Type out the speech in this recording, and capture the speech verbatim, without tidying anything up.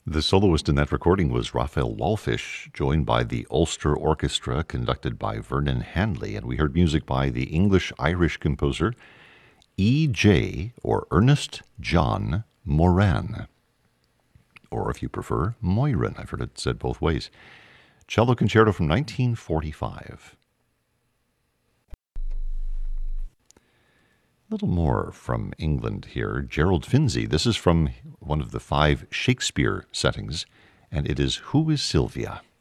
The soloist in that recording was Raphael Wallfisch, joined by the Ulster Orchestra, conducted by Vernon Handley, and we heard music by the English-Irish composer E J, or Ernest John Moran, or if you prefer, Moyran. I've heard it said both ways. Cello Concerto from nineteen forty-five. A little more from England here. Gerald Finzi. This is from one of the five Shakespeare settings, and it is Who is Sylvia?